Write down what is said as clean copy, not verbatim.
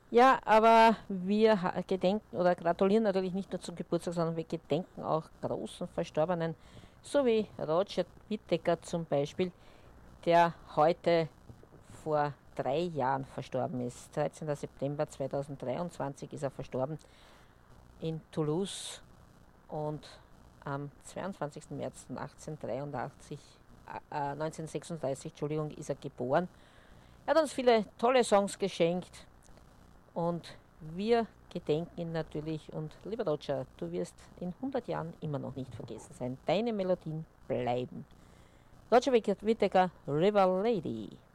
Ja, aber wir gedenken oder gratulieren natürlich nicht nur zum Geburtstag, sondern wir gedenken auch großen Verstorbenen, so wie Roger Whittaker zum Beispiel, der heute vor 3 Jahren verstorben ist. 13. September 2023 ist er verstorben in Toulouse und am 22. März 1936 Entschuldigung, ist er geboren. Er hat uns viele tolle Songs geschenkt und wir gedenken ihn natürlich. Und lieber Roger, du wirst in 100 Jahren immer noch nicht vergessen sein. Deine Melodien bleiben. Roger Whittaker, River Lady.